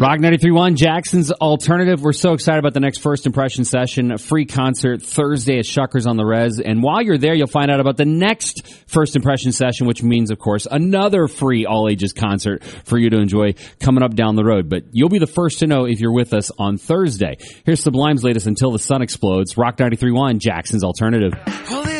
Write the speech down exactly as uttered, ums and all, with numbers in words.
Rock ninety-three point one, Jackson's Alternative. We're so excited about the next First Impression session, a free concert Thursday at Shuckers on the Res. And while you're there, you'll find out about the next First Impression session, which means, of course, another free all-ages concert for you to enjoy coming up down the road. But you'll be the first to know if you're with us on Thursday. Here's Sublime's latest Until the Sun Explodes. Rock ninety-three point one, Jackson's Alternative.